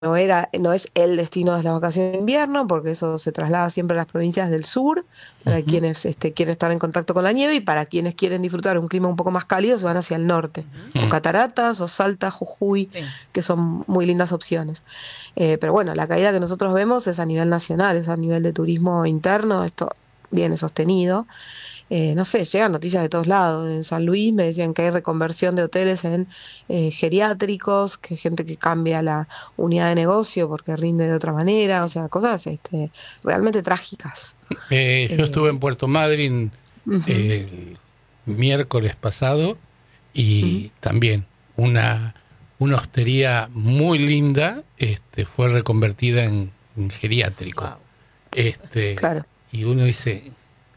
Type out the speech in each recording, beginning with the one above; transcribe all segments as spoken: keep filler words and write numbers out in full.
no era, no es el destino de las vacaciones de invierno, porque eso se traslada siempre a las provincias del sur, para Ujú. quienes este, quieren estar en contacto con la nieve, y para quienes quieren disfrutar un clima un poco más cálido, se van hacia el norte, o Mm. Cataratas, o Salta, Jujuy, Sí. que son muy lindas opciones. Eh, pero bueno, la caída que nosotros vemos es a nivel nacional, es a nivel de turismo interno, esto viene sostenido. Eh, no sé, llegan noticias de todos lados. En San Luis me decían que hay reconversión de hoteles en eh, geriátricos, que hay gente que cambia la unidad de negocio porque rinde de otra manera, o sea, cosas este, realmente trágicas. Eh, yo Eh, estuve en Puerto Madryn ujú, el miércoles pasado ujú. y también una, una hostería muy linda este, fue reconvertida en, en geriátrico. Wow. Este, Claro. y uno dice,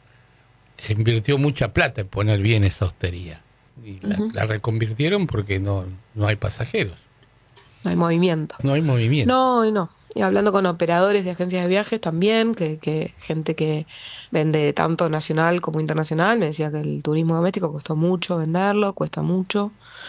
se invirtió mucha plata en poner bien esa hostería. Y la, Ujú. la reconvirtieron porque no, no hay pasajeros, No hay movimiento. no hay movimiento. No, y no. Y hablando con operadores de agencias de viajes también, que, que gente que vende tanto nacional como internacional, me decía que el turismo doméstico costó mucho venderlo, cuesta mucho.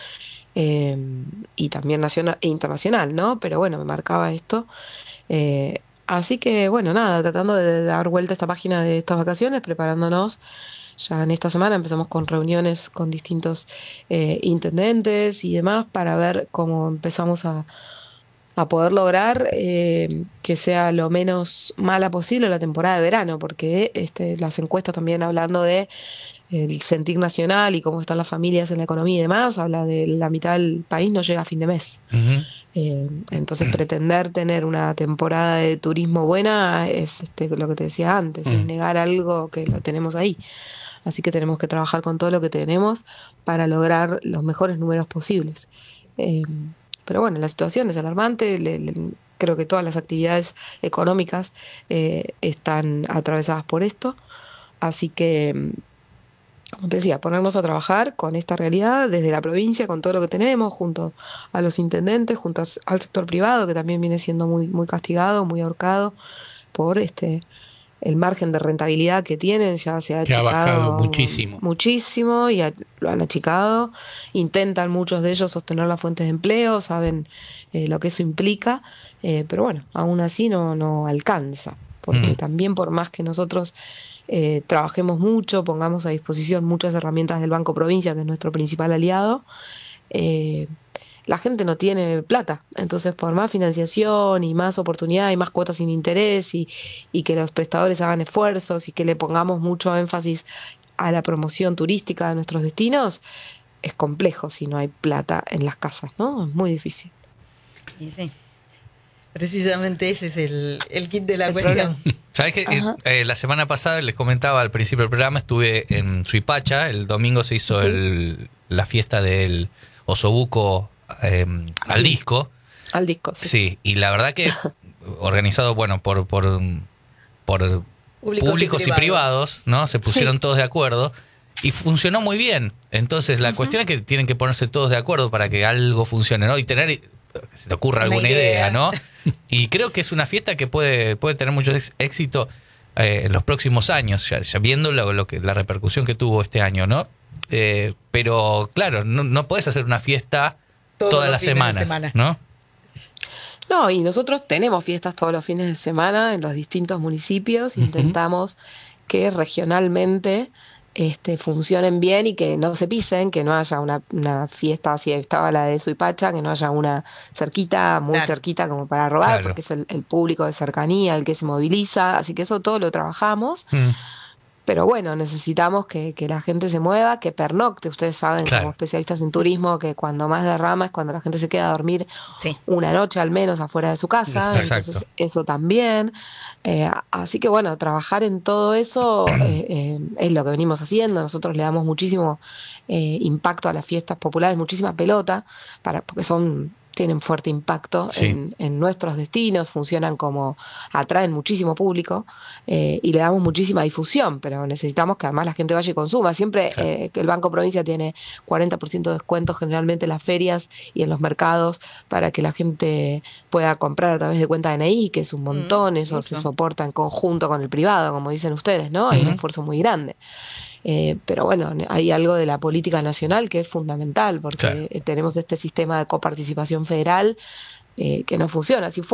eh, y también nacional e internacional, ¿no? Pero bueno, me marcaba esto. Eh, así que bueno, nada, tratando de dar vuelta a esta página de estas vacaciones, preparándonos. Ya en esta semana empezamos con reuniones con distintos eh, intendentes y demás para ver cómo empezamos a, a poder lograr eh, que sea lo menos mala posible la temporada de verano, porque este, las encuestas también hablando de el sentir nacional y cómo están las familias en la economía y demás, habla de la mitad del país no llega a fin de mes. Ujú. Eh, entonces pretender tener una temporada de turismo buena es este, lo que te decía antes, es Mm. negar algo que lo tenemos ahí. Así que tenemos que trabajar con todo lo que tenemos para lograr los mejores números posibles. Eh, pero bueno, la situación es alarmante, le- le- creo que todas las actividades económicas eh, están atravesadas por esto, así que como te decía, ponernos a trabajar con esta realidad desde la provincia, con todo lo que tenemos, junto a los intendentes, junto a- al sector privado, que también viene siendo muy, muy castigado, muy ahorcado por este el margen de rentabilidad que tienen, ya se ha Que ha bajado achicado muchísimo. muchísimo y a- lo han achicado. Intentan muchos de ellos sostener las fuentes de empleo, saben eh, lo que eso implica, eh, pero bueno, aún así no, no alcanza, porque Mm. también por más que nosotros eh, trabajemos mucho, pongamos a disposición muchas herramientas del Banco Provincia, que es nuestro principal aliado, eh, la gente no tiene plata. Entonces, por más financiación y más oportunidad y más cuotas sin interés y, y que los prestadores hagan esfuerzos y que le pongamos mucho énfasis a la promoción turística de nuestros destinos, es complejo si no hay plata en las casas, ¿no? Es muy difícil. Y sí, precisamente ese es el, el kit de la El cuestión. problema. ¿Sabes qué? Eh, Ajá. eh, la semana pasada les comentaba al principio del programa, estuve en Suipacha, el domingo se hizo Ujú. el, la fiesta del osobuco eh, al Sí. disco, Al disco, sí. sí, y la verdad que organizado, bueno, por, por, por Públicos, públicos y y privados. privados, ¿no? Se pusieron Sí. todos de acuerdo y funcionó muy bien. Entonces la Ujú. cuestión es que tienen que ponerse todos de acuerdo para que algo funcione, ¿no? Y tener, que se te ocurra Una alguna idea. idea, ¿no? Y creo que es una fiesta que puede, puede tener mucho ex- éxito eh, en los próximos años, ya, ya viendo lo, lo que, la repercusión que tuvo este año, ¿no? Eh, pero claro, no, no podés hacer una fiesta Todos todas los las fines de semanas, semana. ¿no? No, y nosotros tenemos fiestas todos los fines de semana en los distintos municipios. Ujú. Intentamos que regionalmente este, funcionen bien y que no se pisen, que no haya una, una fiesta, así estaba la de Suipacha, que no haya una cerquita, muy Claro. cerquita como para robar, Claro. porque es el, el público de cercanía el que se moviliza, así que eso todo lo trabajamos. Mm, Pero bueno, necesitamos que, que la gente se mueva, que pernocte. Ustedes saben, como claro. especialistas en turismo, que cuando más derrama es cuando la gente se queda a dormir Sí. una noche al menos afuera de su casa, Exacto. entonces eso también. Eh, así que bueno, trabajar en todo eso eh, eh, es lo que venimos haciendo. Nosotros le damos muchísimo eh, impacto a las fiestas populares, muchísima pelota, para, porque son tienen fuerte impacto Sí. en, en nuestros destinos, funcionan como, atraen muchísimo público eh, y le damos muchísima difusión, pero necesitamos que además la gente vaya y consuma. Siempre Claro. eh, que el Banco Provincia tiene cuarenta por ciento de descuento generalmente en las ferias y en los mercados para que la gente pueda comprar a través de cuenta D N I, que es un Mm, montón, eso se mucho. soporta en conjunto con el privado, como dicen ustedes, ¿no? Hay un Ujú. esfuerzo muy grande. Eh, pero bueno, ne- hay algo de la política nacional que es fundamental, porque Claro. eh, tenemos este sistema de coparticipación federal eh, que no funciona. Si